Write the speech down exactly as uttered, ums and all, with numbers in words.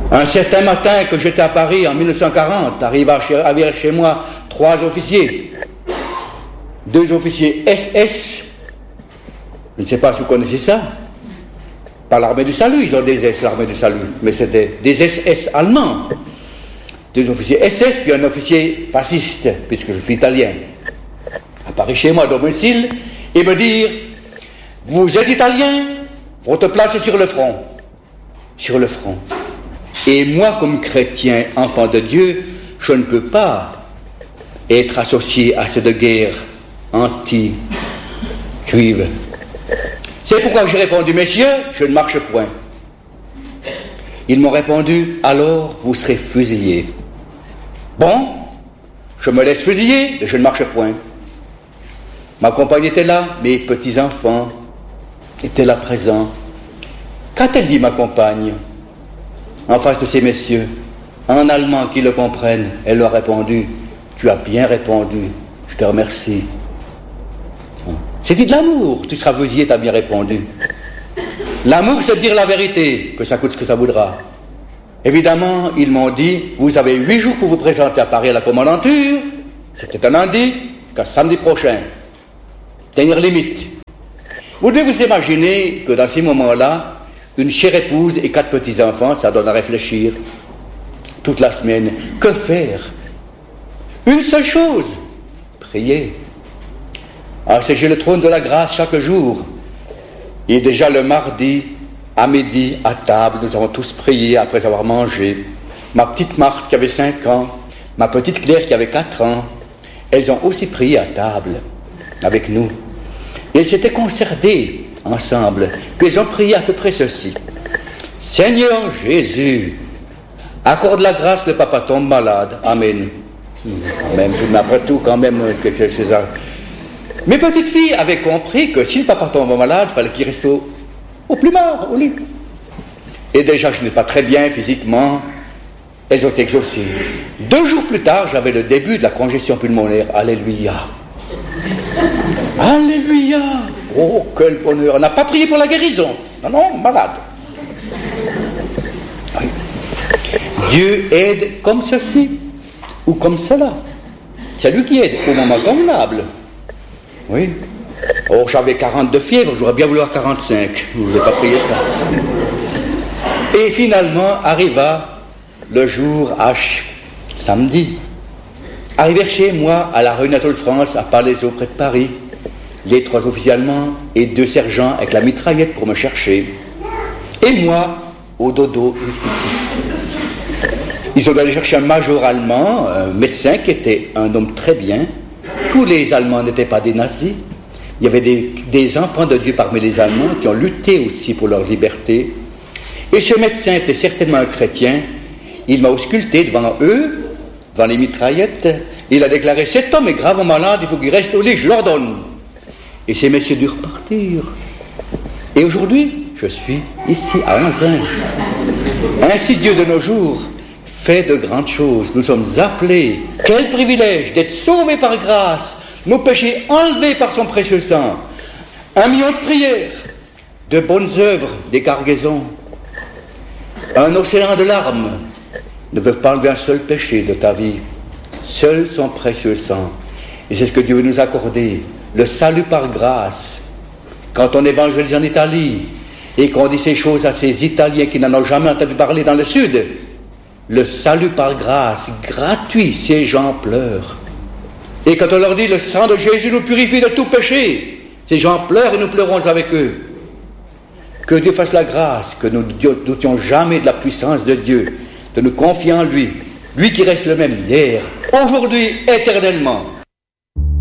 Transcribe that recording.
Un certain matin que j'étais à Paris en mille neuf cent quarante, arrivèrent chez, arrivèrent chez moi trois officiers. Deux officiers S S. Je ne sais pas si vous connaissez ça. Pas l'armée du salut, ils ont des S, l'armée du salut. Mais c'était des S S allemands. Deux officiers S S, puis un officier fasciste, puisque je suis italien. Apparaît chez moi à domicile et me dire: vous êtes italien, votre place est sur le front. Sur le front. Et moi, comme chrétien, enfant de Dieu, je ne peux pas être associé à cette guerre anti-juive. C'est pourquoi j'ai répondu: messieurs, je ne marche point. Ils m'ont répondu: alors vous serez fusillés. Bon, je me laisse fusiller, mais je ne marche point. Ma compagne était là, mes petits-enfants étaient là présents. Qu'a-t-elle dit, ma compagne, en face de ces messieurs, en allemand qui le comprennent? Elle leur a répondu: tu as bien répondu, je te remercie. C'est dit de l'amour, tu seras fusillé, tu as bien répondu. L'amour, c'est de dire la vérité, que ça coûte ce que ça voudra. Évidemment, ils m'ont dit: vous avez huit jours pour vous présenter à Paris à la commandanture. C'était un lundi, jusqu'à samedi prochain. Dernière limite. Vous devez vous imaginer que dans ces moments-là, une chère épouse et quatre petits-enfants, ça donne à réfléchir toute la semaine. Que faire? Une seule chose, prier. Asséger le trône de la grâce chaque jour. Et déjà le mardi, à midi, à table, nous avons tous prié après avoir mangé. Ma petite Marthe qui avait cinq ans, ma petite Claire qui avait quatre ans, elles ont aussi prié à table avec nous. Et elles s'étaient concertées ensemble. Puis elles ont prié à peu près ceci: Seigneur Jésus, accorde la grâce, le papa tombe malade. Amen. Amen. Mais après tout, quand même, quelque chose. Mes petites filles avaient compris que si le papa tombe malade, il fallait qu'il reste au, au plumard, au lit. Et déjà, je n'étais pas très bien physiquement. Elles ont exaucé. Deux jours plus tard, j'avais le début de la congestion pulmonaire. Alléluia. Alléluia. Oh, quel bonheur. On n'a pas prié pour la guérison. Non, non, malade. Oui. Dieu aide comme ceci ou comme cela. C'est lui qui aide au moment convenable. Oui. Oh, j'avais quarante de fièvre, j'aurais bien voulu avoir quarante-cinq. Vous n'avez pas prié ça. Et finalement, arriva le jour H, samedi. Arrivèrent chez moi, à la rue Anatole-France, à Palaiseau, près de Paris, les trois officiers allemands et deux sergents avec la mitraillette pour me chercher. Et moi, au dodo, jusqu'ici. Ils ont allé chercher un major allemand, un médecin qui était un homme très bien. Tous les Allemands n'étaient pas des nazis. Il y avait des, des enfants de Dieu parmi les Allemands qui ont lutté aussi pour leur liberté. Et ce médecin était certainement un chrétien. Il m'a ausculté devant eux, devant les mitraillettes. Il a déclaré: cet homme est gravement malade, il faut qu'il reste au lit, je l'ordonne. Et ces messieurs durent partir. Et aujourd'hui, je suis ici à Anzin. Ainsi Dieu de nos jours fait de grandes choses. Nous sommes appelés. Quel privilège d'être sauvés par grâce, nos péchés enlevés par son précieux sang. Un million de prières, de bonnes œuvres, des cargaisons. Un océan de larmes ne peut pas enlever un seul péché de ta vie. Seul son précieux sang. Et c'est ce que Dieu veut nous accorder. Le salut par grâce. Quand on évangélise en Italie et qu'on dit ces choses à ces Italiens qui n'en ont jamais entendu parler dans le Sud, le salut par grâce, gratuit, ces gens pleurent. Et quand on leur dit: le sang de Jésus nous purifie de tout péché, ces gens pleurent et nous pleurons avec eux. Que Dieu fasse la grâce, que nous ne doutions jamais de la puissance de Dieu, de nous confier en lui, lui qui reste le même hier, aujourd'hui, éternellement.